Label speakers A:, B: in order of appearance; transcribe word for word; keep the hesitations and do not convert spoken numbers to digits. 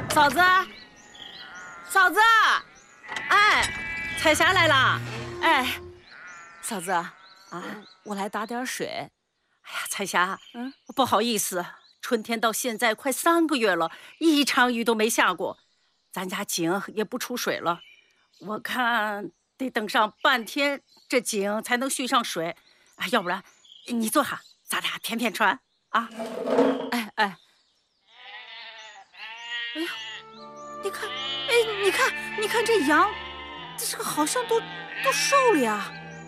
A: 嫂子，嫂子，哎，彩霞来了，哎，嫂子啊，我来打点水。哎呀，彩霞，嗯，不好意思，春天到现在快三个月了，一场雨都没下过，咱家井也不出水了，我看得等上半天，这井才能蓄上水。啊，要不然你坐下，咱俩舔舔船啊。哎哎。 哎呀，你看，哎，你看，你看这羊，这好像都都瘦了呀。